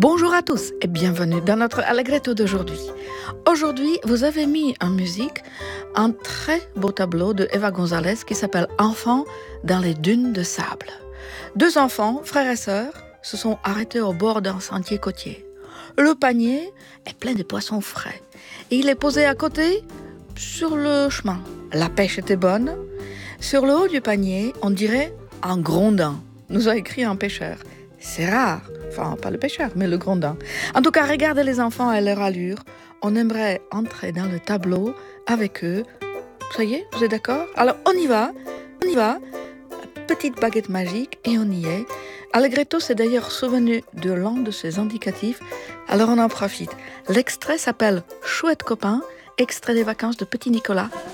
Bonjour à tous et bienvenue dans notre Allegretto d'aujourd'hui. Aujourd'hui, vous avez mis en musique un très beau tableau de Eva González qui s'appelle Enfants dans les dunes de sable. Deux enfants, frères et sœurs, se sont arrêtés au bord d'un sentier côtier. Le panier est plein de poissons frais et il est posé à côté sur le chemin. La pêche était bonne. Sur le haut du panier, on dirait un grondin, nous a écrit un pêcheur. C'est rare, enfin pas le pêcheur, mais le grondin. En tout cas, regardez les enfants à leur allure. On aimerait entrer dans le tableau avec eux. Ça y est, vous êtes d'accord? Alors on y va. Petite baguette magique et on y est. Allegretto s'est d'ailleurs souvenu de l'un de ses indicatifs, alors on en profite. L'extrait s'appelle Chouette copain, extrait des vacances de Petit Nicolas.